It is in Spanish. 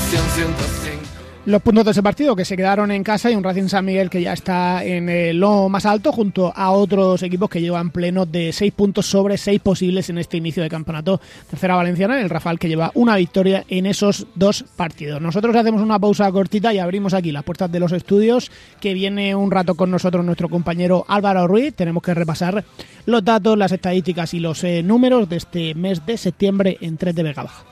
Los puntos de ese partido que se quedaron en casa y un Racing San Miguel que ya está en lo más alto junto a otros equipos que llevan plenos de 6 puntos sobre 6 posibles en este inicio de campeonato. Tercera valenciana, el Rafal, que lleva una victoria en esos 2 partidos. Nosotros hacemos una pausa cortita y abrimos aquí las puertas de los estudios, que viene un rato con nosotros nuestro compañero Álvaro Ruiz. Tenemos que repasar los datos, las estadísticas y los números de este mes de septiembre en 3 de Vega Baja.